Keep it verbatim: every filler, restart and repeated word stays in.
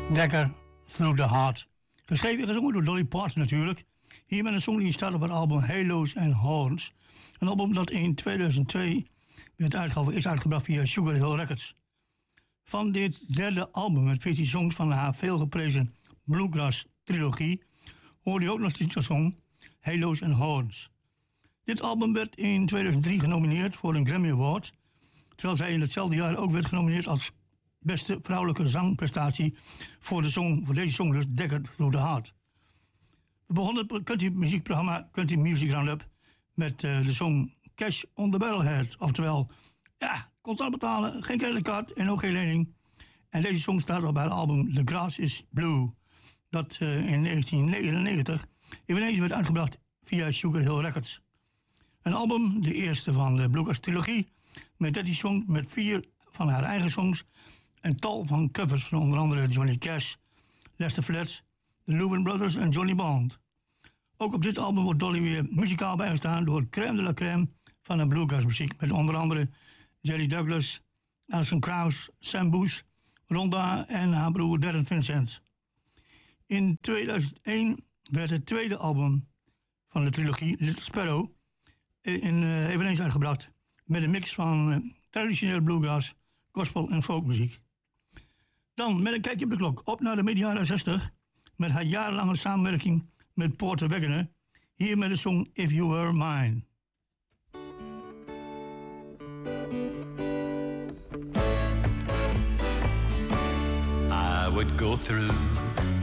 Dekker, Through the Heart. Geschreven en gezongen door Dolly Parton natuurlijk. Hier met een song die staat op het album Halos and Horns. Een album dat in tweeduizend twee werd uitgegeven, is uitgebracht via Sugar Hill Records. Van dit derde album met veertien songs van haar veelgeprezen Bluegrass trilogie hoorde je ook nog de titelsong Halos and Horns. Dit album werd in tweeduizend drie genomineerd voor een Grammy Award, terwijl zij in hetzelfde jaar ook werd genomineerd als beste vrouwelijke zangprestatie voor, de song, voor deze song, dus Dekker Through the Heart. We begonnen het country muziekprogramma Country Music Roundup met uh, de song Cash on the Barrelhead. Oftewel, ja, contant betalen, geen creditcard en ook geen lening. En deze song staat op bij het album The Grass is Blue, dat uh, in negentien negenennegentig eveneens werd uitgebracht via Sugar Hill Records. Een album, de eerste van de Bluegrass trilogie, met dertien songs, met vier van haar eigen songs en tal van covers van onder andere Johnny Cash, Lester Flatt, de Louvin Brothers en Johnny Bond. Ook op dit album wordt Dolly weer muzikaal bijgestaan door het crème de la crème van de bluegrass muziek, met onder andere Jerry Douglas, Alison Krauss, Sam Bush, Rhonda en haar broer Darren Vincent. In tweeduizend één werd het tweede album van de trilogie Little Sparrow in, uh, eveneens uitgebracht met een mix van uh, traditionele bluegrass, gospel en folkmuziek. Dan met een kijkje op de klok op naar de midden jaren zestig met haar jarenlange samenwerking met Porter Wagoner, hier met de song If You Were Mine. I would go through